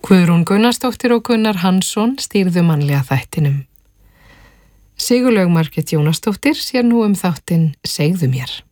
Guðrún Gunnarsdóttir og Gunnar Hansson stýrðu mannlega þættinum. Sigurlaug Margrét Jónasdóttir sér nú þáttinn Segðu mér.